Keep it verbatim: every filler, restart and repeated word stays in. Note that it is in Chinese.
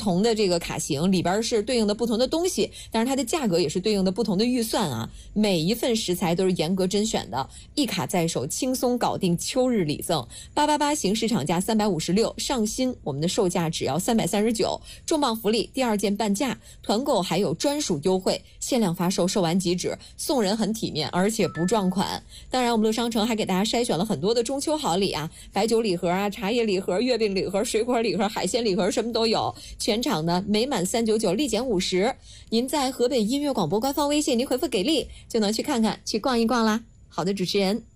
同的这个卡型，里边是对应的不同的东西，但是它的价格也是对应的不同的预算啊。每一份食材都是严格甄选的，一卡在手，轻松搞定秋日礼赠。八八八型市场价三百五十六，上新我们的售价只要三百三十九，重磅福利，第二件半价，团购还有专属优惠，限量发售，售完即止，送人很体面，而且不撞款。当然，我们乐商城还给大家筛选了很多的中秋好礼啊，白酒礼盒啊，茶叶礼盒，月饼礼盒，水果礼盒，海鲜礼盒，什么都有。全场呢每满三百九十九立减五十，您在河北音乐广播官方微信您回复给力就能去看看去逛一逛啦。好的，主持人。